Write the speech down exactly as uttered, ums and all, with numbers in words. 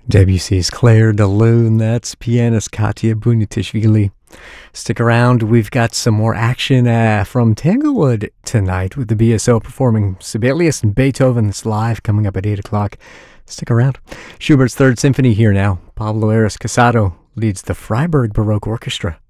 Debussy's Clair de Lune, that's pianist Katya Bunitishvili. Stick around, we've got some more action uh, from Tanglewood tonight with the B S O performing Sibelius and Beethoven's live coming up at eight o'clock. Stick around. Schubert's Third Symphony here now. Pablo Ares Casado leads the Freiburg Baroque Orchestra.